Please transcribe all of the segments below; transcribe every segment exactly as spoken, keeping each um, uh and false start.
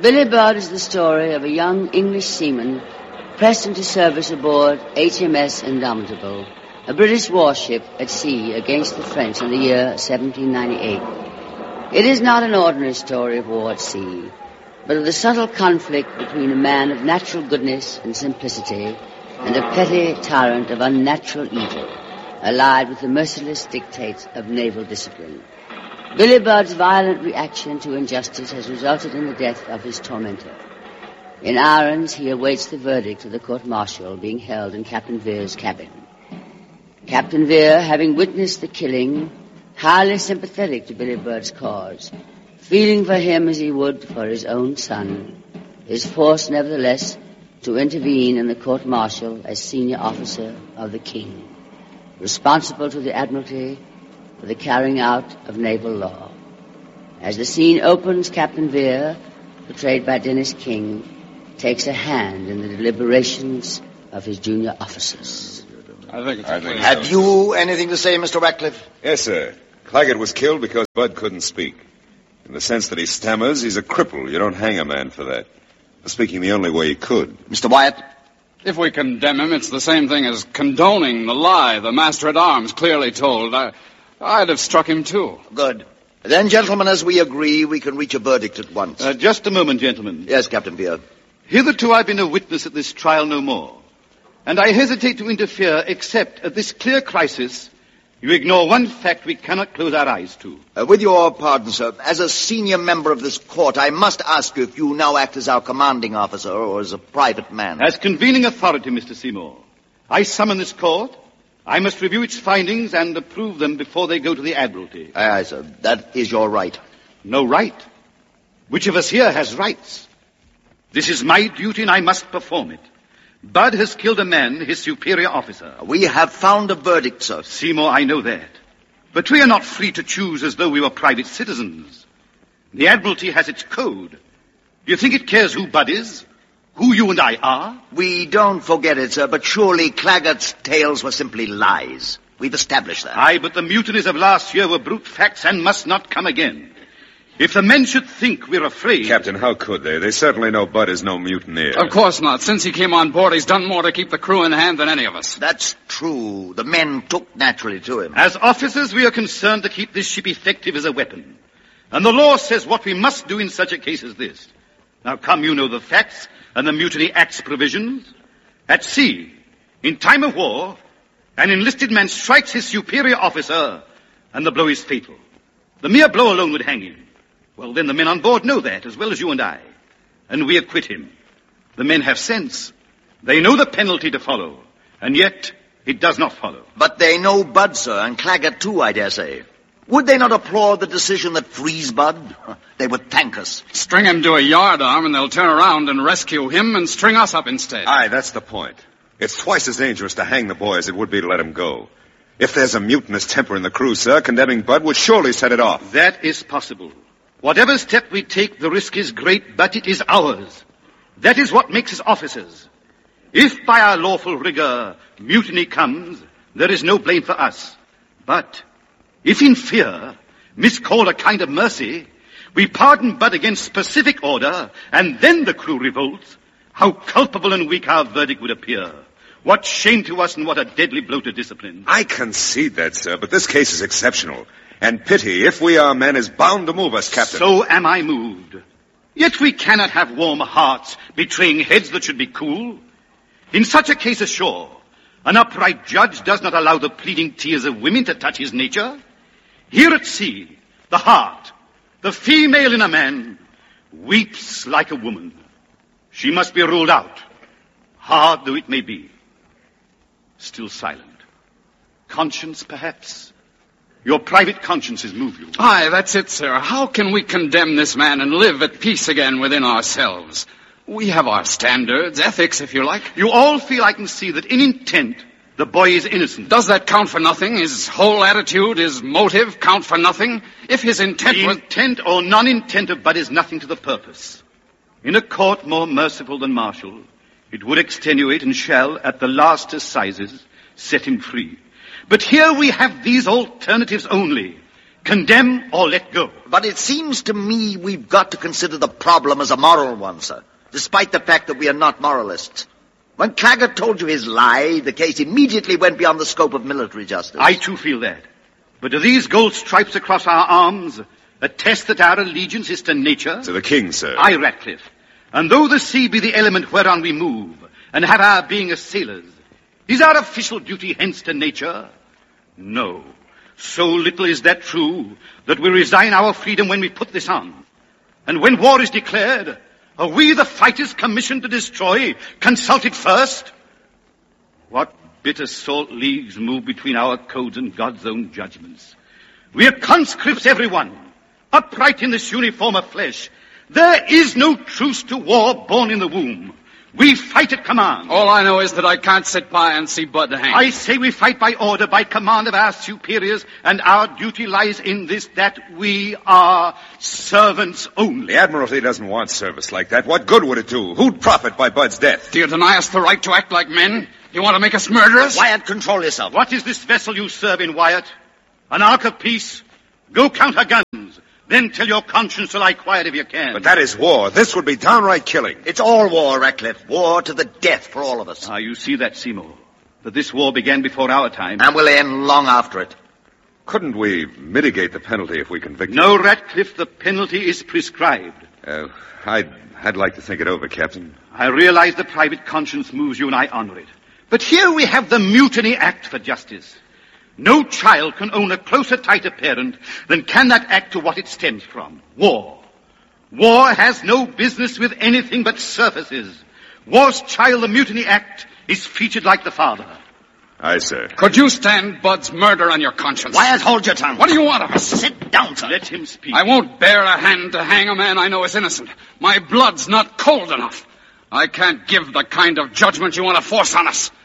Billy Budd is the story of a young English seaman pressed into service aboard H M S Indomitable, a British warship at sea against the French in the year seventeen ninety-eight. It is not an ordinary story of war at sea, but of the subtle conflict between a man of natural goodness and simplicity and a petty tyrant of unnatural evil, allied with the merciless dictates of naval discipline. Billy Budd's violent reaction to injustice has resulted in the death of his tormentor. In irons, he awaits the verdict of the court-martial being held in Captain Vere's cabin. Captain Vere, having witnessed the killing, highly sympathetic to Billy Budd's cause, feeling for him as he would for his own son, is forced, nevertheless, to intervene in the court-martial as senior officer of the King, responsible to the Admiralty for the carrying out of naval law. As the scene opens, Captain Vere, portrayed by Dennis King, takes a hand in the deliberations of his junior officers. I think it's I think Have you anything to say, Mister Ratcliffe? Yes, sir. Claggett was killed because Budd couldn't speak. In the sense that he stammers, he's a cripple. You don't hang a man for that. For speaking the only way he could. Mister Wyatt? If we condemn him, it's the same thing as condoning the lie the master-at-arms clearly told. I, I'd have struck him, too. Good. Then, gentlemen, as we agree, we can reach a verdict at once. Uh, just a moment, gentlemen. Yes, Captain Vere. Hitherto I've been a witness at this trial no more. And I hesitate to interfere except at this clear crisis you ignore one fact we cannot close our eyes to. Uh, with your pardon, sir, as a senior member of this court, I must ask you if you now act as our commanding officer or as a private man. As convening authority, Mister Seymour, I summon this court. I must review its findings and approve them before they go to the Admiralty. Aye, aye, sir. That is your right. No right? Which of us here has rights? This is my duty and I must perform it. Budd has killed a man, his superior officer. We have found a verdict, sir. Seymour, I know that. But we are not free to choose as though we were private citizens. The Admiralty has its code. Do you think it cares who Budd is? Who you and I are? We don't forget it, sir, but surely Claggett's tales were simply lies. We've established that. Aye, but the mutinies of last year were brute facts and must not come again. If the men should think we're afraid... Captain, how could they? They certainly know Budd is no mutineer. Of course not. Since he came on board, he's done more to keep the crew in hand than any of us. That's true. The men took naturally to him. As officers, we are concerned to keep this ship effective as a weapon. And the law says what we must do in such a case as this. Now come, you know the facts and the Mutiny Act's provisions. At sea, in time of war, an enlisted man strikes his superior officer, and the blow is fatal. The mere blow alone would hang him. Well, then the men on board know that, as well as you and I. And we acquit him. The men have sense. They know the penalty to follow. And yet, it does not follow. But they know Budd, sir, and Claggett too, I dare say. Would they not applaud the decision that frees Budd? They would thank us. String him to a yardarm and they'll turn around and rescue him and string us up instead. Aye, that's the point. It's twice as dangerous to hang the boy as it would be to let him go. If there's a mutinous temper in the crew, sir, condemning Budd would surely set it off. That is possible. Whatever step we take, the risk is great, but it is ours. That is what makes us officers. If by our lawful rigor mutiny comes, there is no blame for us. But if in fear, miscalled a kind of mercy, we pardon Budd against specific order, and then the crew revolts, how culpable and weak our verdict would appear. What shame to us and what a deadly blow to discipline. I concede that, sir, but this case is exceptional. And pity, if we are men, is bound to move us, Captain. So am I moved. Yet we cannot have warm hearts betraying heads that should be cool. In such a case ashore, an upright judge does not allow the pleading tears of women to touch his nature. Here at sea, the heart, the female in a man, weeps like a woman. She must be ruled out, hard though it may be. Still silent. Conscience, perhaps? Your private consciences move you. Aye, that's it, sir. How can we condemn this man and live at peace again within ourselves? We have our standards, ethics, if you like. You all feel, I can see, that in intent, the boy is innocent. Does that count for nothing? His whole attitude, his motive count for nothing? If his intent the was... intent or non-intent of Budd is nothing to the purpose. In a court more merciful than martial, it would extenuate and shall, at the last assizes, set him free. But here we have these alternatives only. Condemn or let go. But it seems to me we've got to consider the problem as a moral one, sir, despite the fact that we are not moralists. When Claggett told you his lie, the case immediately went beyond the scope of military justice. I too feel that. But do these gold stripes across our arms attest that our allegiance is to nature? To the king, sir. Aye, Ratcliffe. And though the sea be the element whereon we move, and have our being as sailors, is our official duty hence to nature? No. So little is that true, that we resign our freedom when we put this on. And when war is declared, are we the fighters commissioned to destroy consulted first? What bitter salt leagues move between our codes and God's own judgments. We are conscripts, everyone, upright in this uniform of flesh. There is no truce to war born in the womb. We fight at command. All I know is that I can't sit by and see Bud hang. I say we fight by order, by command of our superiors, and our duty lies in this, that we are servants only. The Admiralty doesn't want service like that. What good would it do? Who'd profit by Bud's death? Do you deny us the right to act like men? You want to make us murderers? Wyatt, control yourself. What is this vessel you serve in, Wyatt? An ark of peace? Go count her guns. Then tell your conscience to lie quiet if you can. But that is war. This would be downright killing. It's all war, Ratcliffe. War to the death for all of us. Ah, you see that, Seymour. That this war began before our time. And will end long after it. Couldn't we mitigate the penalty if we convict him? No, Ratcliffe, the penalty is prescribed. Uh, I'd, I'd like to think it over, Captain. I realize the private conscience moves you and I honor it. But here we have the Mutiny Act for justice. No child can own a closer, tighter parent than can that act to what it stems from. War. War has no business with anything but surfaces. War's child, the Mutiny Act, is featured like the father. Aye, sir. Could you stand Bud's murder on your conscience? Wyatt, hold your tongue. What do you want of us? Sit down, sir. Let him speak. I won't bear a hand to hang a man I know is innocent. My blood's not cold enough. I can't give the kind of judgment you want to force on us.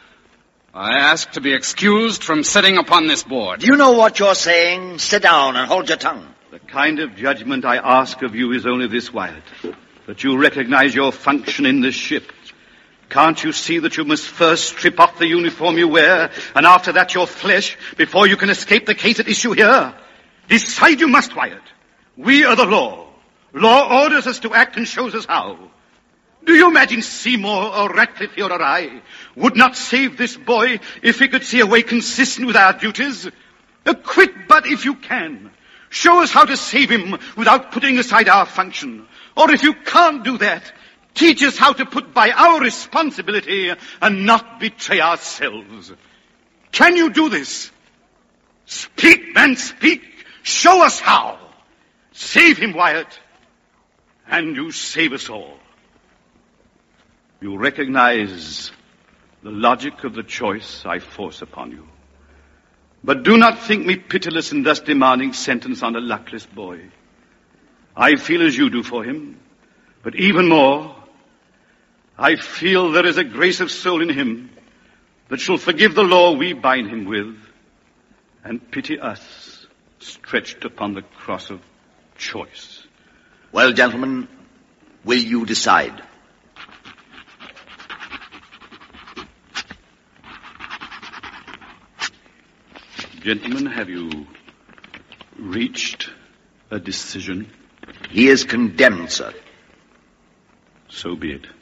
I ask to be excused from sitting upon this board. Do you know what you're saying? Sit down and hold your tongue. The kind of judgment I ask of you is only this, Wyatt. That you recognize your function in this ship. Can't you see that you must first strip off the uniform you wear, and after that your flesh, before you can escape the case at issue here? Decide you must, Wyatt. We are the law. Law orders us to act and shows us how. Do you imagine Seymour or Ratcliffe here or I would not save this boy if he could see a way consistent with our duties? Acquit Bud if you can. Show us how to save him without putting aside our function. Or if you can't do that, teach us how to put by our responsibility and not betray ourselves. Can you do this? Speak, man, speak. Show us how. Save him, Wyatt, and you save us all. You recognize the logic of the choice I force upon you. But do not think me pitiless in thus demanding sentence on a luckless boy. I feel as you do for him, but even more, I feel there is a grace of soul in him that shall forgive the law we bind him with and pity us stretched upon the cross of choice. Well, gentlemen, will you decide? Gentlemen, have you reached a decision? He is condemned, sir. So be it.